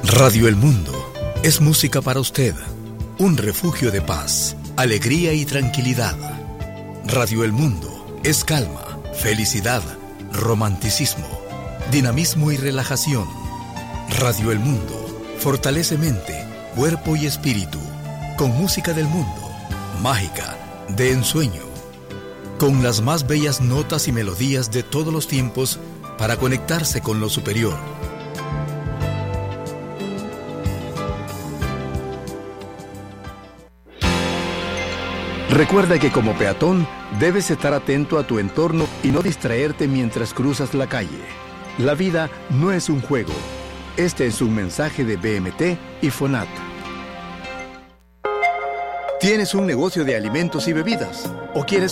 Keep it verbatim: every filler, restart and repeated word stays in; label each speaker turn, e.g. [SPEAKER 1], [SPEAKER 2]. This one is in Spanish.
[SPEAKER 1] Radio El Mundo es música para usted, un refugio de paz, alegría y tranquilidad. Radio El Mundo es calma, felicidad, romanticismo, dinamismo y relajación. Radio El Mundo fortalece mente, cuerpo y espíritu, con música del mundo, mágica, de ensueño, con las más bellas notas y melodías de todos los tiempos para conectarse con lo superior. Recuerda que como peatón debes estar atento a tu entorno y no distraerte mientras cruzas la calle. La vida no es un juego. Este es un mensaje de B M T y FONAT. ¿Tienes un negocio de alimentos y bebidas? ¿O quieres